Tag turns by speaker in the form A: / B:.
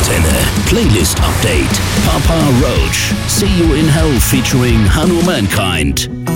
A: Antenne. Playlist Update. Papa Roach. See You in Hell featuring Hanumankind.